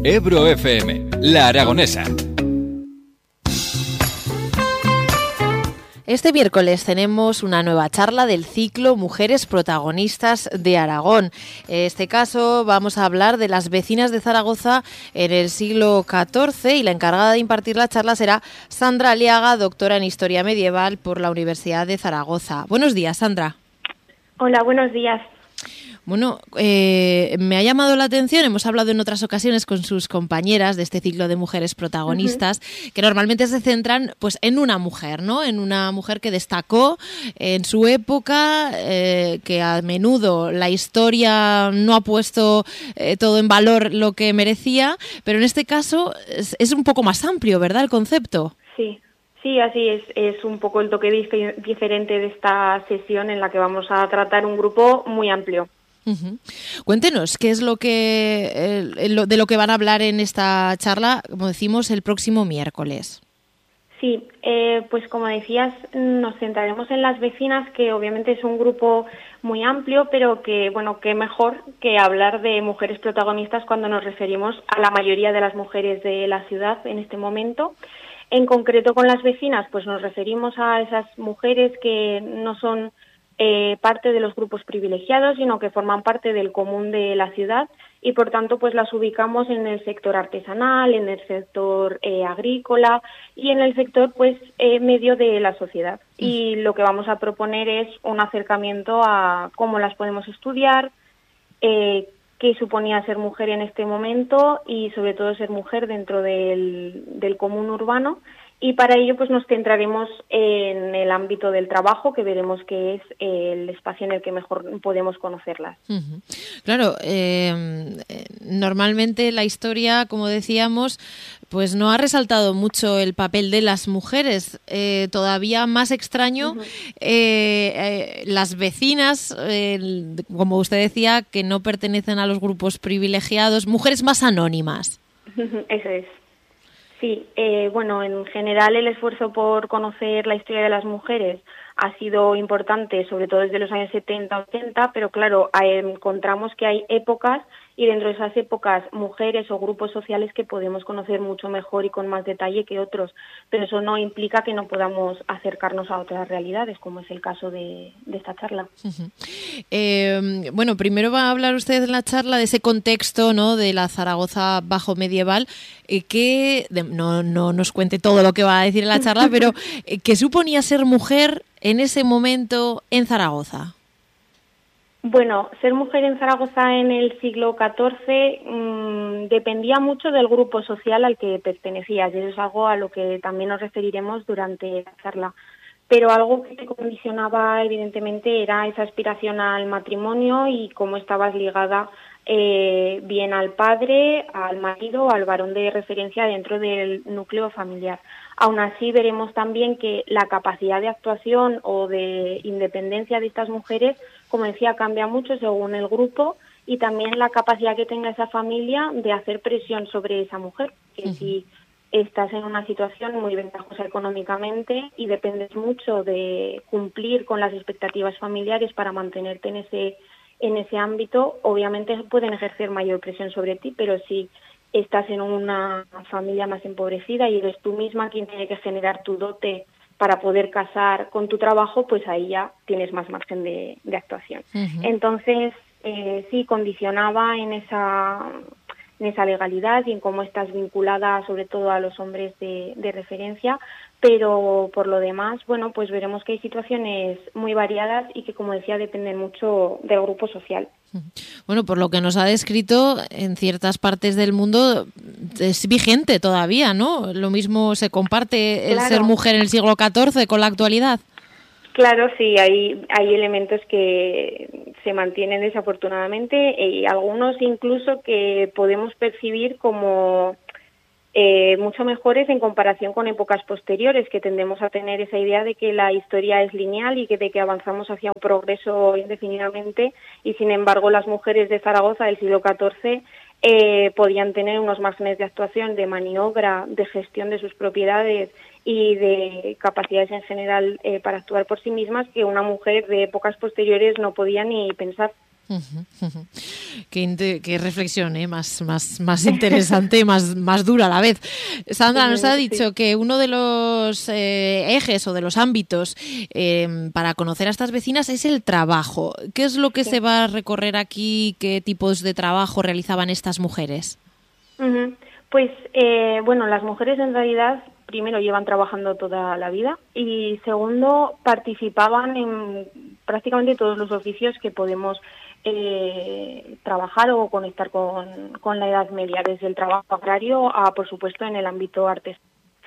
Ebro FM, La Aragonesa. Este miércoles tenemos una nueva charla del ciclo Mujeres Protagonistas de Aragón. En este caso vamos a hablar de las vecinas de Zaragoza en el siglo XIV y la encargada de impartir la charla será Sandra Aliaga, doctora en Historia Medieval por la Universidad de Zaragoza. Buenos días, Sandra. Hola, buenos días. Bueno, me ha llamado la atención, hemos hablado en otras ocasiones con sus compañeras de este ciclo de mujeres protagonistas, que normalmente se centran pues en una mujer, ¿no? En una mujer que destacó en su época, que a menudo la historia no ha puesto todo en valor lo que merecía, pero en este caso es un poco más amplio, ¿verdad, el concepto? Sí, así es. Es un poco el toque diferente de esta sesión en la que vamos a tratar un grupo muy amplio. Uh-huh. Cuéntenos, ¿qué es lo que de lo que van a hablar en esta charla, como decimos, el próximo miércoles? Sí, pues como decías, nos centraremos en las vecinas, que obviamente es un grupo muy amplio, pero que, bueno, qué mejor que hablar de mujeres protagonistas cuando nos referimos a la mayoría de las mujeres de la ciudad en este momento. En concreto con las vecinas, pues nos referimos a esas mujeres que no son parte de los grupos privilegiados, sino que forman parte del común de la ciudad y, por tanto, pues las ubicamos en el sector artesanal, en el sector agrícola y en el sector pues medio de la sociedad. Y lo que vamos a proponer es un acercamiento a cómo las podemos estudiar, qué suponía ser mujer en este momento y, sobre todo, ser mujer dentro del común urbano. Y para ello pues nos centraremos en el ámbito del trabajo, que veremos que es el espacio en el que mejor podemos conocerlas. Uh-huh. Claro, normalmente la historia, como decíamos, pues no ha resaltado mucho el papel de las mujeres. Todavía más extraño, las vecinas, como usted decía, que no pertenecen a los grupos privilegiados, mujeres más anónimas. Eso es. Sí, bueno, en general el esfuerzo por conocer la historia de las mujeres ha sido importante, sobre todo desde los años 70-80, pero claro, encontramos que hay épocas y dentro de esas épocas mujeres o grupos sociales que podemos conocer mucho mejor y con más detalle que otros, pero eso no implica que no podamos acercarnos a otras realidades, como es el caso de esta charla. Uh-huh. Bueno, primero va a hablar usted en la charla de ese contexto, ¿no?, de la Zaragoza bajo medieval, que no nos cuente todo lo que va a decir en la charla, pero ¿qué suponía ser mujer en ese momento en Zaragoza? Bueno, ser mujer en Zaragoza en el siglo XIV dependía mucho del grupo social al que pertenecías, y eso es algo a lo que también nos referiremos durante la charla. Pero algo que te condicionaba, evidentemente, era esa aspiración al matrimonio y cómo estabas ligada bien al padre, al marido o al varón de referencia dentro del núcleo familiar. Aún así, veremos también que la capacidad de actuación o de independencia de estas mujeres, como decía, cambia mucho según el grupo, y también la capacidad que tenga esa familia de hacer presión sobre esa mujer, que si estás en una situación muy ventajosa económicamente y dependes mucho de cumplir con las expectativas familiares para mantenerte en ese ámbito, obviamente pueden ejercer mayor presión sobre ti, pero si estás en una familia más empobrecida y eres tú misma quien tiene que generar tu dote para poder casar con tu trabajo, pues ahí ya tienes más margen de actuación. Uh-huh. Entonces, sí, condicionaba en esa legalidad y en cómo estás vinculada sobre todo a los hombres de referencia, pero por lo demás, bueno, pues veremos que hay situaciones muy variadas y que, como decía, dependen mucho del grupo social. Bueno, por lo que nos ha descrito, en ciertas partes del mundo es vigente todavía, ¿no? Lo mismo se comparte el ser mujer en el siglo XIV con la actualidad. Claro, sí, hay elementos que se mantienen desafortunadamente y algunos incluso que podemos percibir como mucho mejores en comparación con épocas posteriores, que tendemos a tener esa idea de que la historia es lineal y de que avanzamos hacia un progreso indefinidamente, y sin embargo las mujeres de Zaragoza del siglo XIV podían tener unos márgenes de actuación, de maniobra, de gestión de sus propiedades y de capacidades en general para actuar por sí mismas que una mujer de épocas posteriores no podía ni pensar. Qué reflexión, más interesante, más dura a la vez. Sandra nos ha dicho que uno de los ejes o de los ámbitos para conocer a estas vecinas es el trabajo. ¿Qué es lo que se va a recorrer aquí? ¿Qué tipos de trabajo realizaban estas mujeres? Pues, las mujeres en realidad primero llevan trabajando toda la vida y segundo participaban en prácticamente todos los oficios que podemos trabajar o conectar con la Edad Media, desde el trabajo agrario a, por supuesto, en el ámbito artesanal.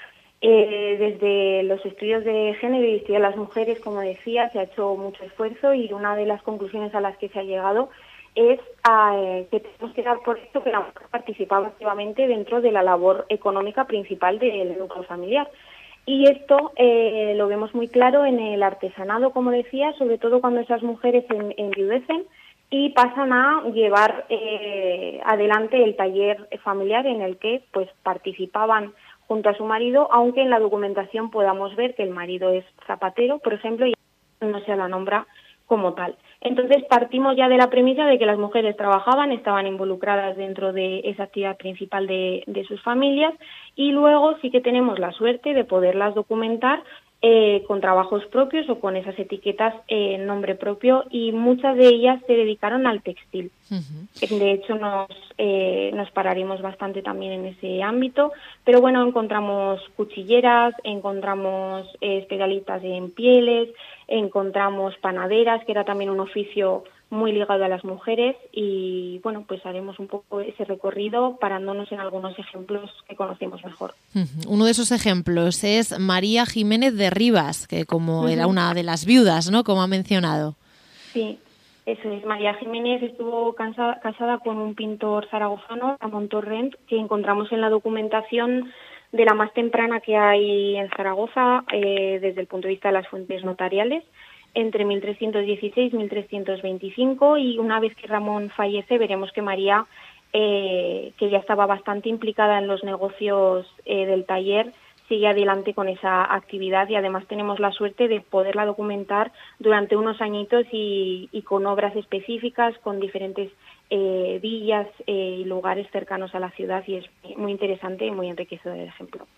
Desde los estudios de género y historia de las mujeres, como decía, se ha hecho mucho esfuerzo y una de las conclusiones a las que se ha llegado es que tenemos que dar por esto que la mujer participaba activamente dentro de la labor económica principal del núcleo familiar. Y esto lo vemos muy claro en el artesanado, como decía, sobre todo cuando esas mujeres enviudecen y pasan a llevar adelante el taller familiar en el que pues participaban junto a su marido, aunque en la documentación podamos ver que el marido es zapatero, por ejemplo, y no se la nombra como tal. Entonces partimos ya de la premisa de que las mujeres trabajaban, estaban involucradas dentro de esa actividad principal de sus familias y luego sí que tenemos la suerte de poderlas documentar con trabajos propios o con esas etiquetas en nombre propio y muchas de ellas se dedicaron al textil. De hecho nos pararemos bastante también en ese ámbito, pero bueno, encontramos cuchilleras, encontramos especialistas en pieles, encontramos panaderas, que era también un oficio muy ligado a las mujeres y bueno, pues haremos un poco ese recorrido parándonos en algunos ejemplos que conocemos mejor. Uno de esos ejemplos es María Jiménez de Rivas, que como era una de las viudas, ¿no?, como ha mencionado. Sí, eso es. María Jiménez estuvo casada con un pintor zaragozano, Ramón Torrent, que encontramos en la documentación de la más temprana que hay en Zaragoza desde el punto de vista de las fuentes notariales, entre 1316 y 1325, y una vez que Ramón fallece veremos que María, que ya estaba bastante implicada en los negocios del taller, sigue adelante con esa actividad y además tenemos la suerte de poderla documentar durante unos añitos y con obras específicas, con diferentes villas y lugares cercanos a la ciudad y es muy interesante y muy enriquecedor el ejemplo.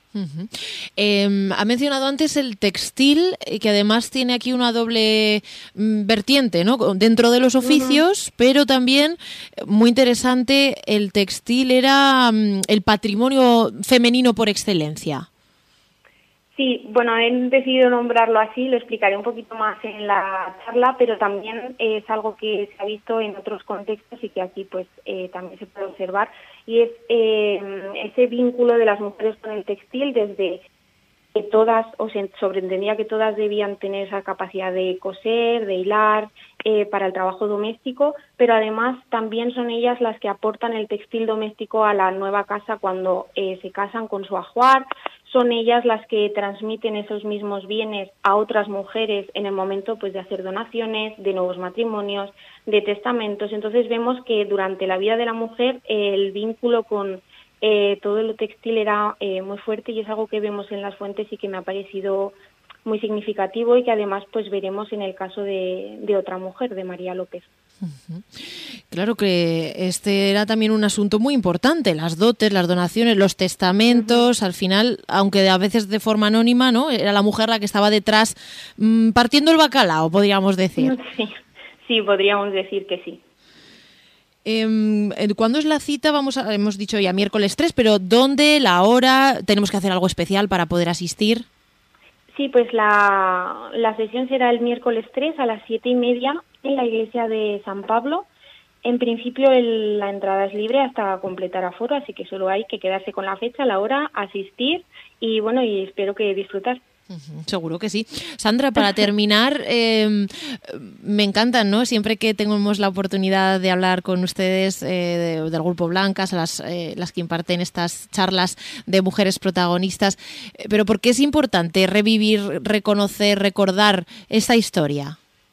Ha mencionado antes el textil, que además tiene aquí una doble vertiente, ¿no?, dentro de los oficios, pero también muy interesante, el textil era el patrimonio femenino por excelencia. Sí, bueno, he decidido nombrarlo así, lo explicaré un poquito más en la charla, pero también es algo que se ha visto en otros contextos y que aquí pues también se puede observar, y es ese vínculo de las mujeres con el textil desde que todas, o se sobreentendía que todas debían tener esa capacidad de coser, de hilar, para el trabajo doméstico, pero además también son ellas las que aportan el textil doméstico a la nueva casa cuando se casan con su ajuar. Son ellas las que transmiten esos mismos bienes a otras mujeres en el momento pues de hacer donaciones, de nuevos matrimonios, de testamentos. Entonces vemos que durante la vida de la mujer el vínculo con todo lo textil era muy fuerte y es algo que vemos en las fuentes y que me ha parecido muy significativo y que además pues veremos en el caso de otra mujer, de María López. Claro que este era también un asunto muy importante, las dotes, las donaciones, los testamentos, al final, aunque a veces de forma anónima, ¿no?, era la mujer la que estaba detrás partiendo el bacalao, podríamos decir. Sí, podríamos decir que sí. ¿Cuándo es la cita? Hemos dicho ya miércoles 3, pero ¿dónde, la hora? ¿Tenemos que hacer algo especial para poder asistir? Sí, pues la sesión será el miércoles 3 a las 7:30 en la iglesia de San Pablo. En principio la entrada es libre hasta completar aforo, así que solo hay que quedarse con la fecha, la hora, asistir y bueno, y espero que disfrutar. Seguro que sí. Sandra, para terminar, me encantan, ¿no?, siempre que tenemos la oportunidad de hablar con ustedes del Grupo Blancas, las que imparten estas charlas de mujeres protagonistas, pero ¿por qué es importante revivir, reconocer, recordar esta historia?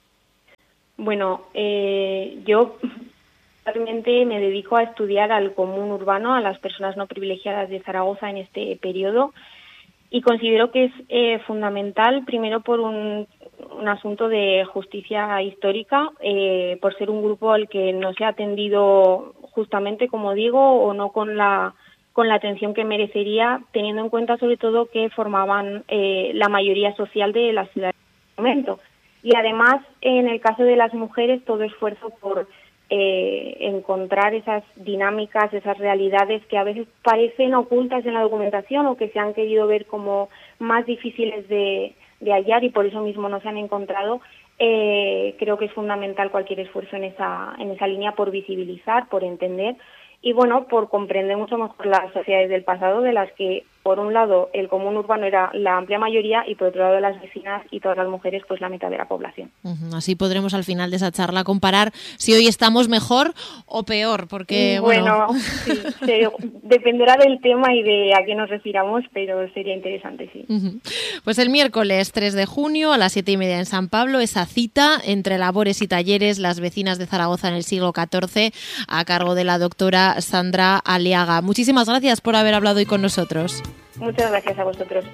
Bueno, yo realmente me dedico a estudiar al común urbano, a las personas no privilegiadas de Zaragoza en este periodo. Y considero que es fundamental, primero por un un asunto de justicia histórica, por ser un grupo al que no se ha atendido justamente, como digo, o no con la atención que merecería, teniendo en cuenta sobre todo que formaban la mayoría social de la ciudad en ese momento. Y además, en el caso de las mujeres, todo esfuerzo por encontrar esas dinámicas, esas realidades que a veces parecen ocultas en la documentación o que se han querido ver como más difíciles de hallar y por eso mismo no se han encontrado, creo que es fundamental cualquier esfuerzo en esa línea por visibilizar, por entender y bueno, por comprender mucho mejor las sociedades del pasado, de las que por un lado el común urbano era la amplia mayoría y por otro lado las vecinas y todas las mujeres pues la mitad de la población. Así podremos al final de esa charla comparar si hoy estamos mejor o peor, porque bueno sí, dependerá del tema y de a qué nos refiramos, pero sería interesante, sí. Pues el miércoles 3 de junio a las 7:30 en San Pablo, esa cita entre labores y talleres, las vecinas de Zaragoza en el siglo XIV, a cargo de la doctora Sandra Aliaga. Muchísimas gracias por haber hablado hoy con nosotros. Muchas gracias a vosotros.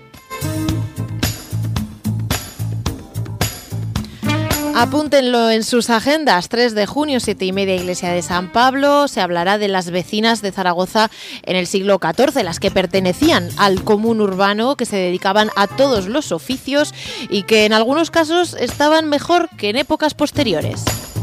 Apúntenlo en sus agendas. 3 de junio, 7:30, Iglesia de San Pablo. Se hablará de las vecinas de Zaragoza en el siglo XIV, las que pertenecían al común urbano, que se dedicaban a todos los oficios y que en algunos casos estaban mejor que en épocas posteriores.